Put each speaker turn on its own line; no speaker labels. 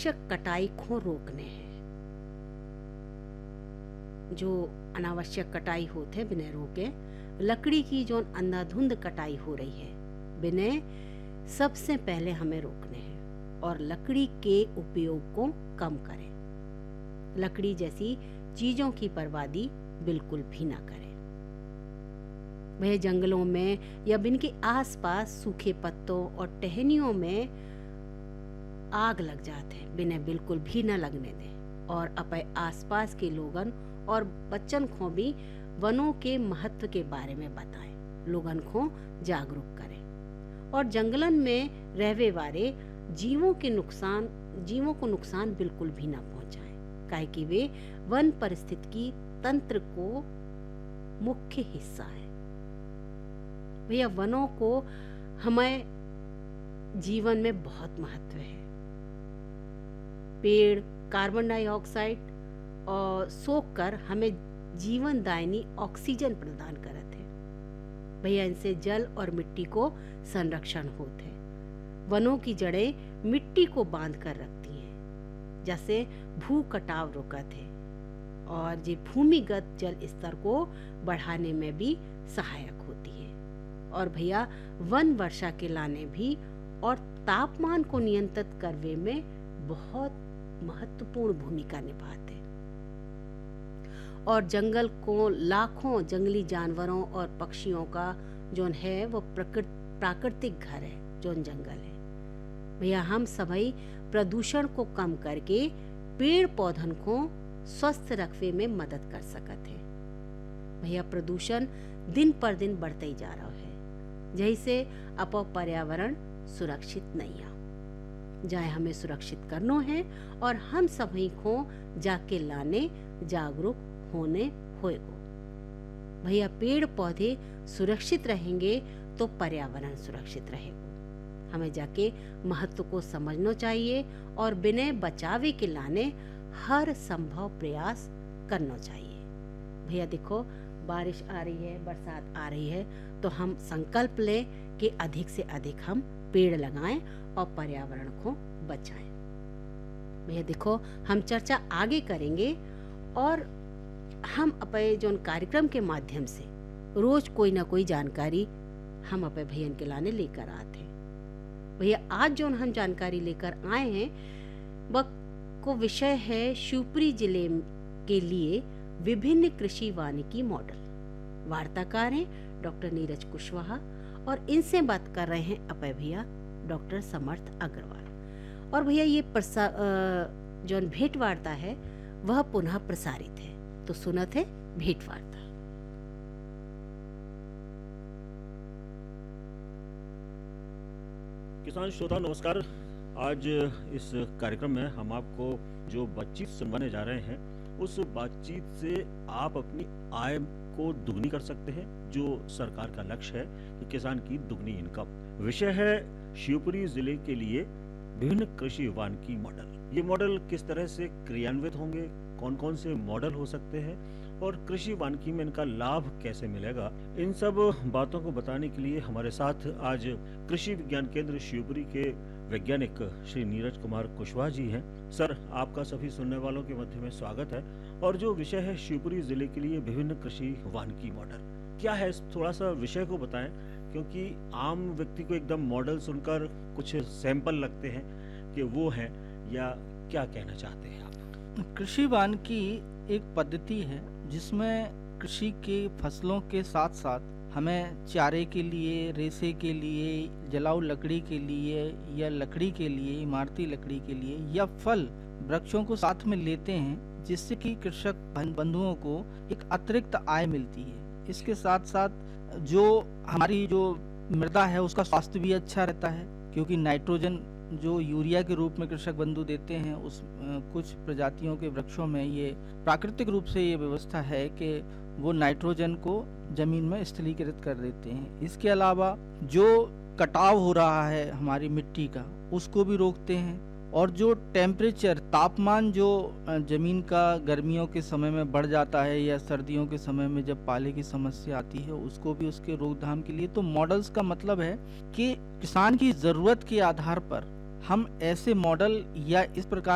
अनावश्यक कटाई को रोकने हैं। जो अनावश्यक कटाई होते बिना रोके, लकड़ी की जो अंधाधुंध कटाई हो रही है बिना सबसे पहले हमें रोकने हैं और लकड़ी के उपयोग को कम करें। लकड़ी जैसी चीजों की बर्बादी बिल्कुल भी ना करें। वह जंगलों में या बिन के आसपास सूखे पत्तों और टहनियों में आग लग जाते हैं, बिना बिल्कुल भी न लगने दें और अपने आसपास के लोगन और बच्चन को भी वनों के महत्व के बारे में बताएं, लोगन को जागरूक करें और जंगलन में रहने वाले जीवों को नुकसान बिल्कुल भी ना पहुंचाएं, काहे कि वे वन पारिस्थितिकी तंत्र को मुख्य हिस्सा है। भैया, वनों को हमें जीवन में बहुत महत्व है। पेड़ कार्बन डाइऑक्साइड और सोख कर हमें जीवन दायनी ऑक्सीजन प्रदान करते हैं। भैया, इनसे जल और मिट्टी को संरक्षण होते हैं। वनों की जड़ें मिट्टी को बांध कर रखती हैं, जैसे भू कटाव रोकते हैं और ये भूमिगत जल स्तर को बढ़ाने में भी सहायक होती है। और भैया, वन वर्षा के लाने भी और तापमान को नियंत्रित करने में बहुत महत्वपूर्ण भूमिका निभाते हैं। और जंगल को लाखों जंगली जानवरों और पक्षियों का जो है वो प्राकृतिक घर है, जो जंगल है। भैया, हम सभी प्रदूषण को कम करके पेड़ पौधन को स्वस्थ रखने में मदद कर सकते हैं। भैया, प्रदूषण दिन पर दिन बढ़ते ही जा रहा है, जैसे अपो पर्यावरण सुरक्षित नहीं है। जाए हमें सुरक्षित करना है और हम सभी को जाके लाने जागरूक होने होएगो। भैया, पेड़ पौधे सुरक्षित रहेंगे तो पर्यावरण सुरक्षित रहेगा। हमें जाके महत्व को समझना चाहिए और बिना बचावे के लाने हर संभव प्रयास करना चाहिए। भैया देखो, बारिश आ रही है, बरसात आ रही है, तो हम संकल्प लें कि अधिक से अधिक हम पेड़ लगाएं और पर्यावरण को बचाएं। भैया देखो, हम चर्चा आगे करेंगे और हम अपने जो कार्यक्रम के माध्यम से रोज कोई ना कोई जानकारी हम अपने भैया के लाने लेकर आते हैं। भैया, आज जो हम जानकारी लेकर आए हैं वह को विषय है शिवपुरी जिले के लिए विभिन्न कृषि वानिकी मॉडल। वार्ताकार हैं डॉक्टर नीरज कुशवाहा और इनसे बात कर रहे हैं अपने भैया डॉक्टर समर्थ अग्रवाल। और भैया, ये जो भेंट वार्ता है वह पुनः प्रसारित है, तो सुनत है भेंट वार्ता।
किसान श्रोता नमस्कार। आज इस कार्यक्रम में हम आपको जो बातचीत सुनवाने जा रहे हैं, उस बातचीत से आप अपनी आय को दुगनी कर सकते हैं, जो सरकार का लक्ष्य है कि किसान की दुगनी इनकम। विषय है शिवपुरी जिले के लिए विभिन्न कृषि वानिकी मॉडल। ये मॉडल किस तरह से क्रियान्वित होंगे, कौन कौन से मॉडल हो सकते हैं और कृषि वानिकी में इनका लाभ कैसे मिलेगा, इन सब बातों को बताने के लिए हमारे साथ आज कृषि विज्ञान केंद्र शिवपुरी के वैज्ञानिक श्री नीरज कुमार कुशवाहा जी हैं। सर, आपका सभी सुनने वालों के मध्य में स्वागत है। और जो विषय है शिवपुरी जिले के लिए विभिन्न कृषि वानिकी मॉडल, क्या है थोड़ा सा विषय को बताएं, क्योंकि आम व्यक्ति को एकदम मॉडल सुनकर कुछ सैंपल लगते हैं कि वो हैं, या क्या कहना चाहते हैं आप?
कृषि वानिकी एक पद्धति है जिसमें कृषि के फसलों के साथ साथ हमें चारे के लिए, रेशे के लिए, जलाऊ लकड़ी के लिए या लकड़ी के लिए, इमारती लकड़ी के लिए या फल वृक्षों को साथ में लेते हैं, जिससे कि कृषक बंधुओं को एक अतिरिक्त आय मिलती है। इसके साथ साथ जो हमारी जो मृदा है उसका स्वास्थ्य भी अच्छा रहता है, क्योंकि नाइट्रोजन जो यूरिया के रूप में कृषक बंधु देते हैं, उस कुछ प्रजातियों के वृक्षों में ये प्राकृतिक रूप से ये व्यवस्था है कि वो नाइट्रोजन को जमीन में स्थलीकृत कर देते हैं। इसके अलावा जो कटाव हो रहा है हमारी मिट्टी का, उसको भी रोकते हैं। और जो टेम्परेचर, तापमान जो जमीन का गर्मियों के समय में बढ़ जाता है या सर्दियों के समय में जब पाले की समस्या आती है, उसको भी उसके रोकथाम के लिए, तो मॉडल्स का मतलब है कि किसान की जरूरत के आधार पर हम ऐसे मॉडल या इस प्रकार